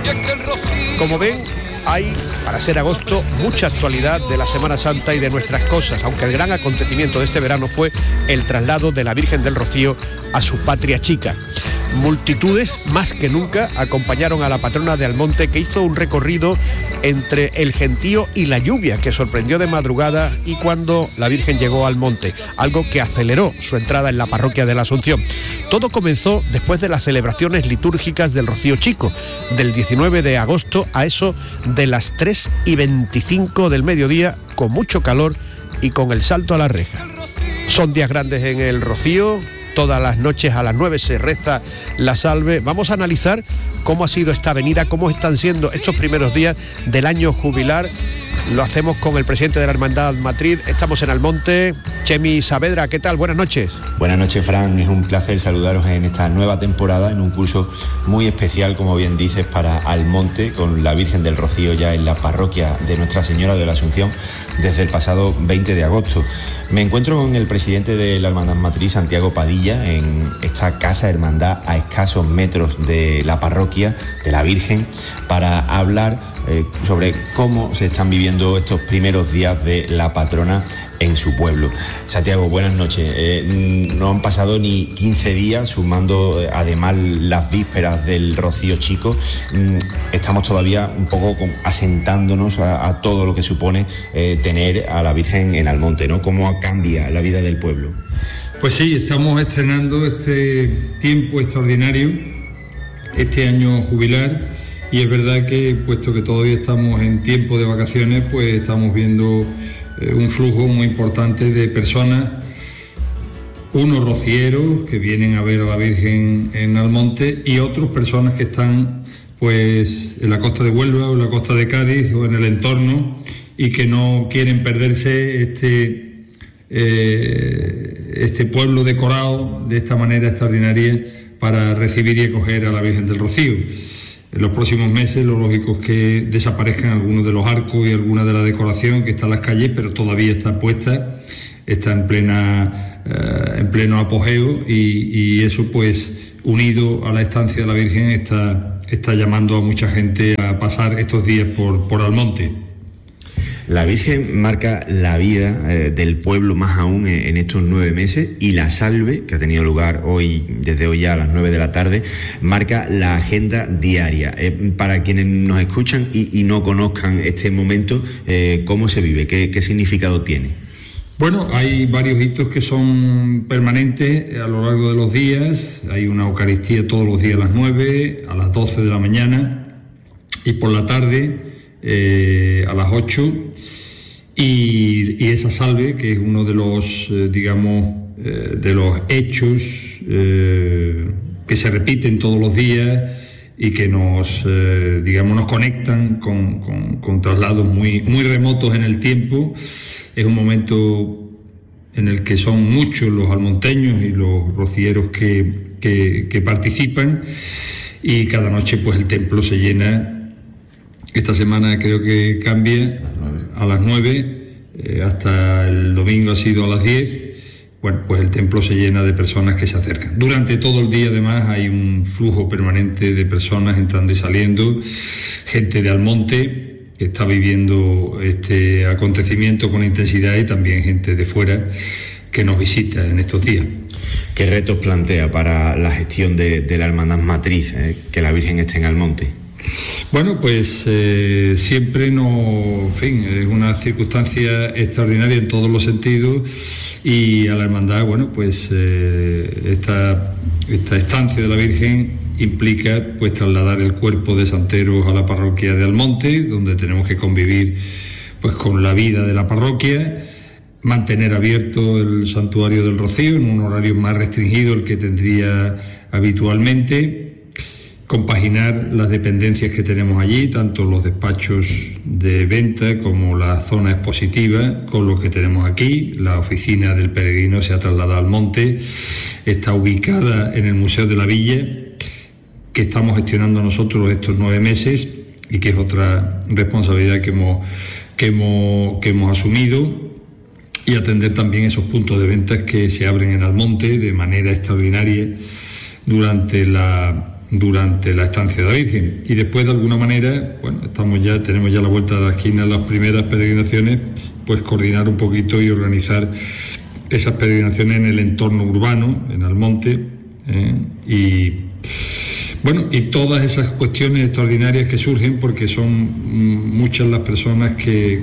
Como ven, hay, para ser agosto, mucha actualidad de la Semana Santa y de nuestras cosas, aunque el gran acontecimiento de este verano fue el traslado de la Virgen del Rocío a su patria chica. Multitudes, más que nunca, acompañaron a la patrona de Almonte, que hizo un recorrido entre el gentío y la lluvia, que sorprendió de madrugada y cuando la Virgen llegó al monte, algo que aceleró su entrada en la parroquia de la Asunción. Todo comenzó después de las celebraciones litúrgicas del Rocío Chico, del 19 de agosto a eso de las 3:25 del mediodía, con mucho calor y con el salto a la reja. Son días grandes en el Rocío. Todas las noches a las 9 se reza la salve. Vamos a analizar cómo ha sido esta avenida, cómo están siendo estos primeros días del año jubilar. Lo hacemos con el presidente de la Hermandad Matriz. Estamos en Almonte. Chemi Saavedra, ¿qué tal? Buenas noches. Buenas noches, Fran. Es un placer saludaros en esta nueva temporada, en un curso muy especial, como bien dices, para Almonte, con la Virgen del Rocío ya en la parroquia de Nuestra Señora de la Asunción desde el pasado 20 de agosto. Me encuentro con el presidente de la Hermandad Matriz, Santiago Padilla, en esta casa hermandad a escasos metros de la parroquia de la Virgen, para hablar sobre cómo se están viviendo estos primeros días de la patrona en su pueblo. Santiago, buenas noches. No han pasado ni 15 días, sumando además las vísperas del Rocío Chico. Estamos todavía un poco asentándonos a todo lo que supone tener a la Virgen en Almonte, ¿no? ¿Cómo cambia la vida del pueblo? Pues sí, estamos estrenando este tiempo extraordinario, este año jubilar, y es verdad que, puesto que todavía estamos en tiempo de vacaciones, pues estamos viendo un flujo muy importante de personas, unos rocieros que vienen a ver a la Virgen en Almonte y otras personas que están pues en la costa de Huelva o en la costa de Cádiz o en el entorno y que no quieren perderse este pueblo decorado de esta manera extraordinaria para recibir y acoger a la Virgen del Rocío. En los próximos meses lo lógico es que desaparezcan algunos de los arcos y alguna de la decoración que está en las calles, pero todavía está puesta, está en pleno apogeo y eso, pues, unido a la estancia de la Virgen, está llamando a mucha gente a pasar estos días por Almonte. La Virgen marca la vida del pueblo más aún en estos 9 meses, y la salve, que ha tenido lugar desde hoy ya a las 9 de la tarde, marca la agenda diaria. Para quienes nos escuchan y no conozcan este momento, ¿cómo se vive? ¿Qué significado tiene? Bueno, hay varios hitos que son permanentes a lo largo de los días. Hay una Eucaristía todos los días a las 9, a las 12 de la mañana y por la tarde a las 8, y esa salve, que es uno de los, de los hechos que se repiten todos los días y que nos conectan con traslados muy, muy remotos en el tiempo. Es un momento en el que son muchos los almonteños y los rocieros que participan, y cada noche pues el templo se llena. Esta semana creo que cambia a las 9, hasta el domingo ha sido a las 10. Bueno, pues el templo se llena de personas que se acercan. Durante todo el día, además, hay un flujo permanente de personas entrando y saliendo, gente de Almonte que está viviendo este acontecimiento con intensidad, y también gente de fuera que nos visita en estos días. ¿Qué retos plantea para la gestión de la Hermandad Matriz que la Virgen esté en Almonte? Bueno, pues siempre es una circunstancia extraordinaria en todos los sentidos, y a la hermandad, bueno, pues esta estancia de la Virgen implica pues trasladar el cuerpo de santeros a la parroquia de Almonte, donde tenemos que convivir pues con la vida de la parroquia, mantener abierto el santuario del Rocío en un horario más restringido al que tendría habitualmente, compaginar las dependencias que tenemos allí, tanto los despachos de venta como la zona expositiva, con lo que tenemos aquí. La oficina del peregrino se ha trasladado al monte, está ubicada en el Museo de la Villa, que estamos gestionando nosotros estos 9 meses y que es otra responsabilidad que hemos asumido, y atender también esos puntos de ventas que se abren en Almonte de manera extraordinaria durante la durante la estancia de la Virgen. Y después, de alguna manera, bueno, tenemos ya la vuelta de la esquina, las primeras peregrinaciones, pues coordinar un poquito y organizar esas peregrinaciones en el entorno urbano, en Almonte, y todas esas cuestiones extraordinarias que surgen, porque son muchas las personas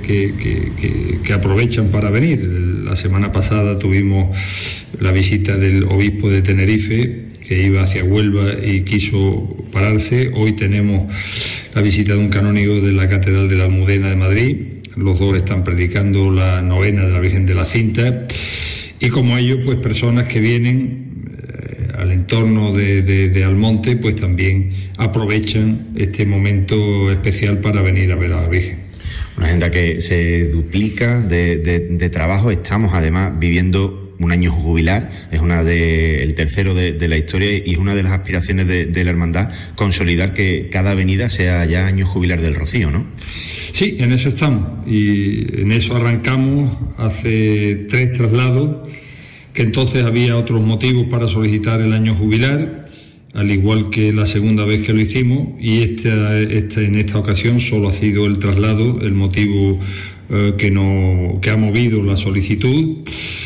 que aprovechan para venir. La semana pasada tuvimos la visita del obispo de Tenerife, que iba hacia Huelva y quiso pararse. Hoy tenemos la visita de un canónigo de la Catedral de la Almudena de Madrid. Los dos están predicando la novena de la Virgen de la Cinta. Y como ellos, pues personas que vienen al entorno de Almonte, pues también aprovechan este momento especial para venir a ver a la Virgen. Una agenda que se duplica de trabajo. Estamos además viviendo un año jubilar, es el tercero de la historia, y es una de las aspiraciones de la hermandad consolidar que cada venida sea ya año jubilar del Rocío, ¿no? Sí, en eso estamos, y en eso arrancamos hace 3 traslados, que entonces había otros motivos para solicitar el año jubilar, al igual que la segunda vez que lo hicimos, y en esta ocasión solo ha sido el traslado el motivo que ha movido la solicitud.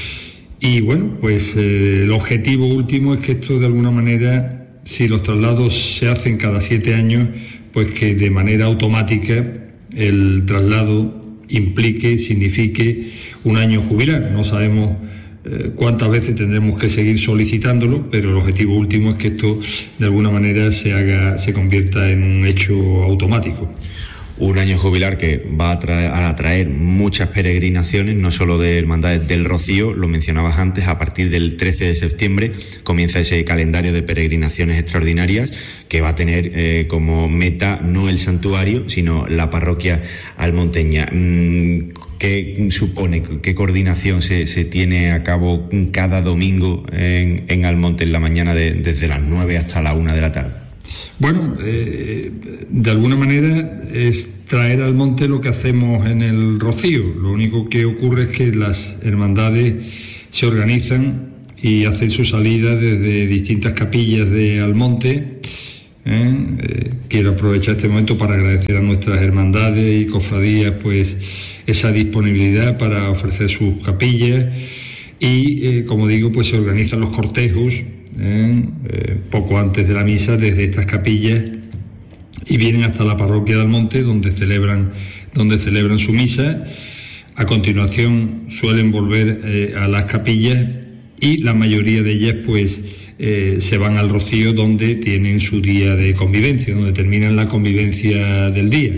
Y bueno, pues el objetivo último es que esto, de alguna manera, si los traslados se hacen cada 7 años, pues que de manera automática el traslado signifique un año jubilar. No sabemos cuántas veces tendremos que seguir solicitándolo, pero el objetivo último es que esto de alguna manera se convierta en un hecho automático. Un año jubilar que va a atraer muchas peregrinaciones, no solo de hermandades del Rocío, lo mencionabas antes. A partir del 13 de septiembre comienza ese calendario de peregrinaciones extraordinarias que va a tener como meta no el santuario, sino la parroquia almonteña. ¿Qué supone, qué coordinación se tiene a cabo cada domingo en Almonte en la mañana desde las 9 hasta la 1 de la tarde? Bueno, de alguna manera es traer al monte lo que hacemos en el Rocío. Lo único que ocurre es que las hermandades se organizan y hacen su salida desde distintas capillas de Almonte. Quiero aprovechar este momento para agradecer a nuestras hermandades y cofradías pues esa disponibilidad para ofrecer sus capillas, y como digo, pues se organizan los cortejos poco antes de la misa desde estas capillas, y vienen hasta la parroquia de Almonte, donde celebran su misa. A continuación suelen volver a las capillas, y la mayoría de ellas pues se van al Rocío, donde tienen su día de convivencia, donde terminan la convivencia del día.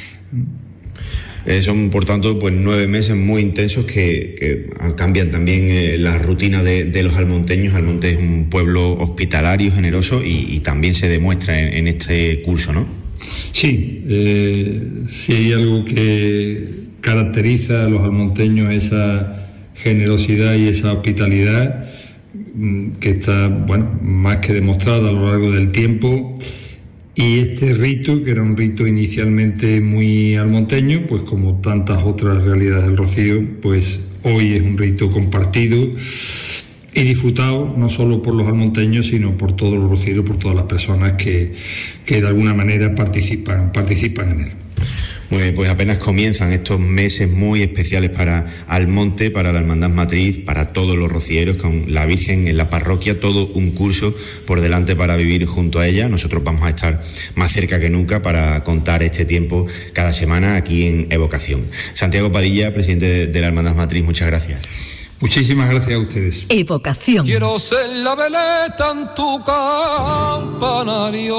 Son, por tanto, pues 9 meses muy intensos que cambian también la rutina de los almonteños. Almonte es un pueblo hospitalario, generoso, y también se demuestra en este curso, ¿no? Sí, si hay algo que caracteriza a los almonteños, esa generosidad y esa hospitalidad que está, bueno, más que demostrada a lo largo del tiempo. Y este rito, que era un rito inicialmente muy almonteño, pues como tantas otras realidades del Rocío, pues hoy es un rito compartido y disfrutado no solo por los almonteños, sino por todos los rocieros, por todas las personas que de alguna manera participan en él. Muy bien, pues apenas comienzan estos meses muy especiales para Almonte, para la Hermandad Matriz, para todos los rocieros, con la Virgen en la parroquia, todo un curso por delante para vivir junto a ella. Nosotros vamos a estar más cerca que nunca para contar este tiempo cada semana aquí en Evocación. Santiago Padilla, presidente de la Hermandad Matriz, muchas gracias. Muchísimas gracias a ustedes. Evocación. Quiero ser la veleta en tu campanario.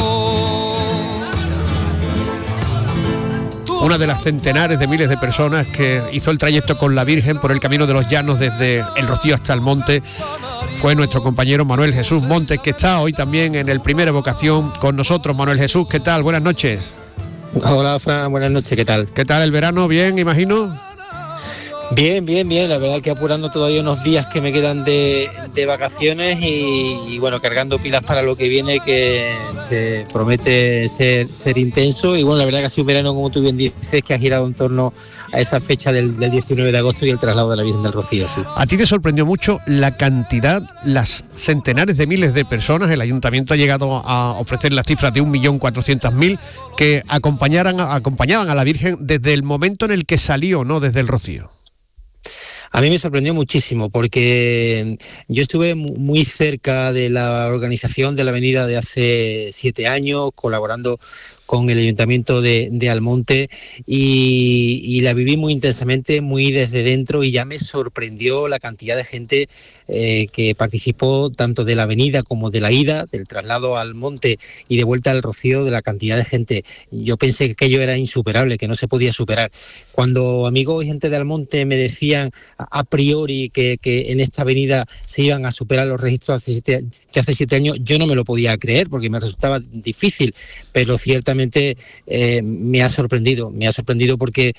Una de las centenares de miles de personas que hizo el trayecto con la Virgen por el Camino de los Llanos desde el Rocío hasta el Monte fue nuestro compañero Manuel Jesús Montes, que está hoy también en el Primera Evocación con nosotros. Manuel Jesús, ¿qué tal? Buenas noches. Hola, Fran, buenas noches, ¿qué tal? ¿Qué tal el verano? ¿Bien, imagino? Bien, la verdad que apurando todavía unos días que me quedan de vacaciones y bueno, cargando pilas para lo que viene, que se promete ser intenso. Y bueno, la verdad que ha sido un verano, como tú bien dices, que ha girado en torno a esa fecha del 19 de agosto y el traslado de la Virgen del Rocío. Sí. ¿A ti te sorprendió mucho la cantidad, las centenares de miles de personas? El ayuntamiento ha llegado a ofrecer las cifras de 1.400.000 que acompañaban a la Virgen desde el momento en el que salió, ¿no?, desde el Rocío. A mí me sorprendió muchísimo porque yo estuve muy cerca de la organización de la avenida de hace 7 años, colaborando con el Ayuntamiento de Almonte y la viví muy intensamente, muy desde dentro, y ya me sorprendió la cantidad de gente que participó tanto de la avenida como de la ida, del traslado al monte y de vuelta al Rocío, de la cantidad de gente. Yo pensé que aquello era insuperable, que no se podía superar. Cuando amigos y gente de Almonte me decían a priori que en esta avenida se iban a superar los registros de hace 7 años, yo no me lo podía creer porque me resultaba difícil, pero ciertamente me ha sorprendido porque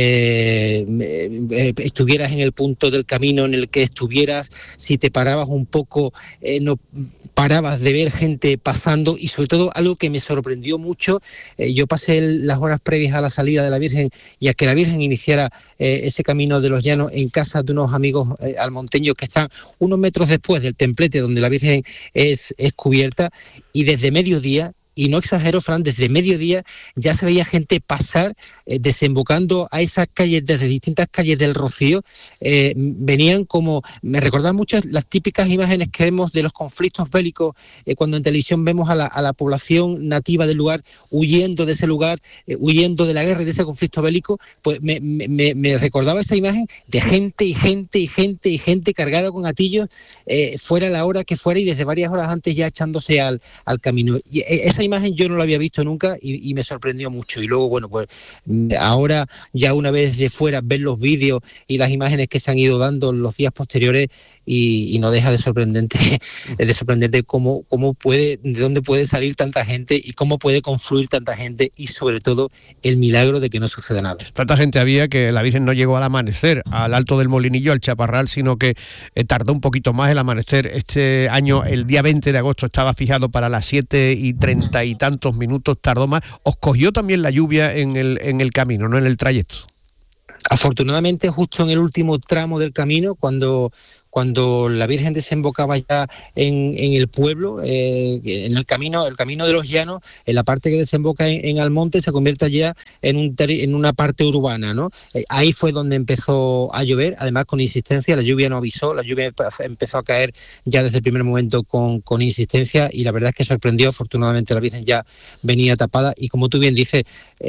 estuvieras en el punto del camino en el que estuvieras, si te parabas un poco, no parabas de ver gente pasando, y sobre todo algo que me sorprendió mucho, yo pasé las horas previas a la salida de la Virgen y a que la Virgen iniciara ese camino de los llanos en casa de unos amigos almonteños que están unos metros después del templete donde la Virgen es cubierta, y desde mediodía, y no exagero, Fran, desde mediodía ya se veía gente pasar, desembocando a esas calles, desde distintas calles del Rocío. Venían como, me recordaban mucho las típicas imágenes que vemos de los conflictos bélicos, cuando en televisión vemos a la población nativa del lugar huyendo de ese lugar, huyendo de la guerra y de ese conflicto bélico. Pues me recordaba esa imagen de gente y gente cargada con gatillos, fuera la hora que fuera y desde varias horas antes ya echándose al camino. Y esa imagen yo no la había visto nunca y me sorprendió mucho. Y luego, bueno, pues ahora ya una vez de fuera, ver los vídeos y las imágenes que se han ido dando los días posteriores, y no deja de sorprenderte cómo puede, de dónde puede salir tanta gente y cómo puede confluir tanta gente, y sobre todo el milagro de que no suceda nada. Tanta gente había que la Virgen no llegó al amanecer al Alto del Molinillo, al Chaparral, sino que tardó un poquito más el amanecer. Este año, el día 20 de agosto, estaba fijado para las 7:30 y tantos minutos, tardó más. ¿Os cogió también la lluvia en el camino, no en el trayecto? Afortunadamente, justo en el último tramo del camino, cuando la Virgen desembocaba ya en el pueblo, en el camino de los llanos, en la parte que desemboca en Almonte, se convierte ya en una parte urbana, ¿no? Ahí fue donde empezó a llover, además con insistencia. La lluvia no avisó, la lluvia empezó a caer ya desde el primer momento con insistencia, y la verdad es que sorprendió. Afortunadamente la Virgen ya venía tapada, y como tú bien dices,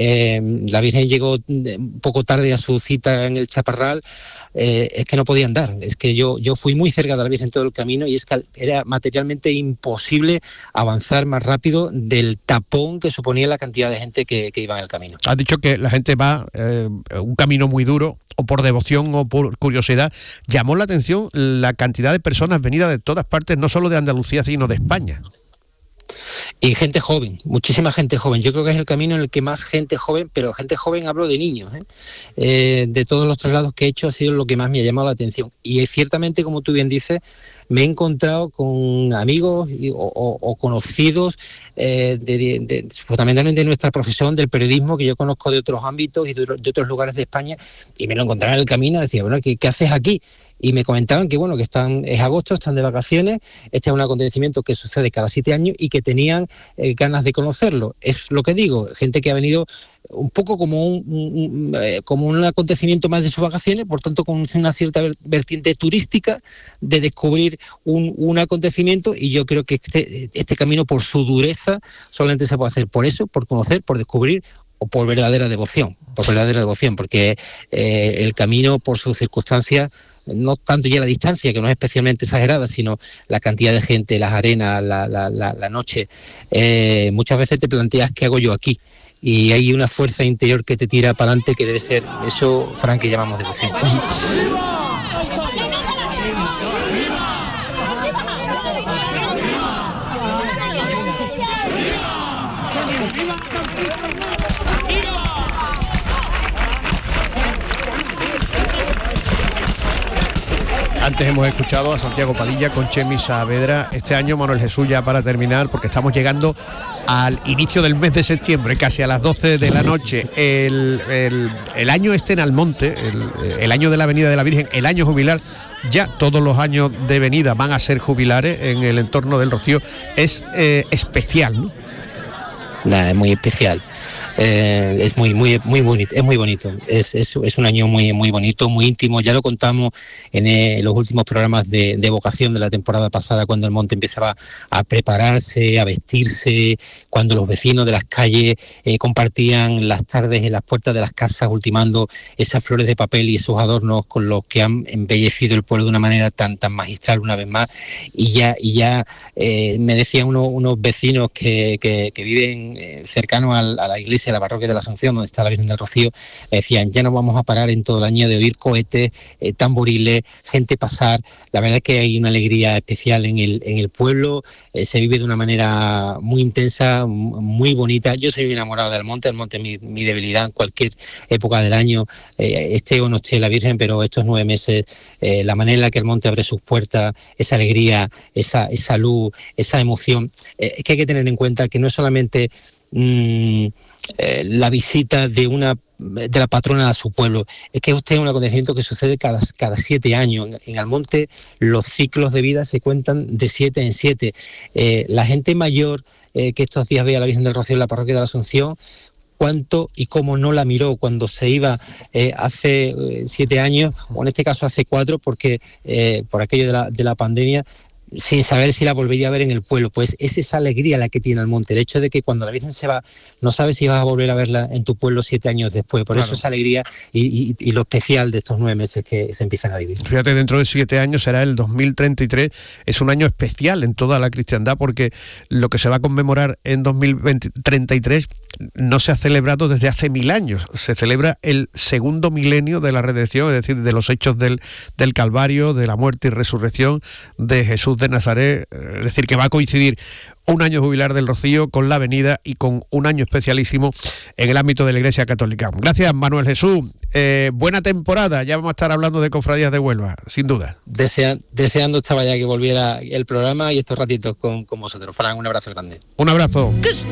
la Virgen llegó un poco tarde a su cita en el Chaparral. Es que no podía andar, es que yo fui muy cerca de la Virgen todo el camino, y es que era materialmente imposible avanzar más rápido del tapón que suponía la cantidad de gente que iba en el camino. Has dicho que la gente va un camino muy duro, o por devoción o por curiosidad. Llamó la atención la cantidad de personas venidas de todas partes, no solo de Andalucía, sino de España. Y gente joven, muchísima gente joven. Yo creo que es el camino en el que más gente joven, pero gente joven hablo de niños, de todos los traslados que he hecho, ha sido lo que más me ha llamado la atención. Y ciertamente, como tú bien dices, me he encontrado con amigos o conocidos fundamentalmente de nuestra profesión del periodismo, que yo conozco de otros ámbitos y de otros lugares de España, y me lo encontraron en el camino. Decía, bueno, ¿qué haces aquí? Y me comentaban que bueno, que es agosto, están de vacaciones, este es un acontecimiento que sucede cada 7 años y que tenían ganas de conocerlo. Es lo que digo, gente que ha venido un poco como un acontecimiento más de sus vacaciones, por tanto con una cierta vertiente turística de descubrir un acontecimiento, y yo creo que este camino, por su dureza, solamente se puede hacer por eso, por conocer, por descubrir, o por verdadera devoción, porque el camino, por sus circunstancias, no tanto ya la distancia, que no es especialmente exagerada, sino la cantidad de gente, las arenas, la noche, muchas veces te planteas ¿qué hago yo aquí? Y hay una fuerza interior que te tira para adelante, que debe ser eso, Fran, que llamamos devoción. Antes hemos escuchado a Santiago Padilla con Chemi Saavedra. Este año, Manuel Jesús, ya para terminar, porque estamos llegando al inicio del mes de septiembre, casi a las 12 de la noche. El año en Almonte, el año de la Avenida de la Virgen, el año jubilar, ya todos los años de venida van a ser jubilares en el entorno del Rocío. Es especial, ¿no? Es muy especial. Es muy bonito, es muy bonito. Es un año muy bonito, muy íntimo. Ya lo contamos en los últimos programas de evocación de la temporada pasada, cuando el monte empezaba a prepararse, a vestirse, cuando los vecinos de las calles compartían las tardes en las puertas de las casas, ultimando esas flores de papel y esos adornos con los que han embellecido el pueblo de una manera tan magistral una vez más. Y ya me decían unos vecinos que viven cercanos a la iglesia de la parroquia de la Asunción, donde está la Virgen del Rocío, me decían, ya no vamos a parar en todo el año de oír cohetes, tamboriles, gente pasar. La verdad es que hay una alegría especial en el pueblo, se vive de una manera muy intensa, muy bonita. Yo soy enamorado del monte, el monte es mi debilidad en cualquier época del año, esté o no esté la Virgen, pero estos 9 meses, la manera en la que el monte abre sus puertas, esa alegría, esa luz, esa emoción, es que hay que tener en cuenta que no es solamente la visita de la patrona a su pueblo, es que usted es un acontecimiento que sucede cada 7 años. En Almonte los ciclos de vida se cuentan de 7 en 7. La gente mayor que estos días ve a la Virgen del Rocío en la parroquia de la Asunción, cuánto y cómo no la miró cuando se iba hace 7 años, o en este caso hace 4, porque por aquello de la pandemia, sin saber si la volvería a ver en el pueblo. Pues es esa alegría la que tiene el monte, el hecho de que cuando la Virgen se va, no sabes si vas a volver a verla en tu pueblo 7 años después. Por eso esa alegría y lo especial de estos 9 meses que se empiezan a vivir. Fíjate, dentro de 7 años será el 2033, es un año especial en toda la cristiandad, porque lo que se va a conmemorar en 2033 no se ha celebrado desde hace 1000 años. Se celebra el segundo milenio de la redención, es decir, de los hechos del Calvario, de la muerte y resurrección de Jesús de Nazaret. Es decir, que va a coincidir un año jubilar del Rocío con la avenida y con un año especialísimo en el ámbito de la Iglesia Católica. Gracias, Manuel Jesús. Buena temporada. Ya vamos a estar hablando de cofradías de Huelva, sin duda. Deseando estaba ya que volviera el programa y estos ratitos con vosotros. Fran, un abrazo grande. Un abrazo.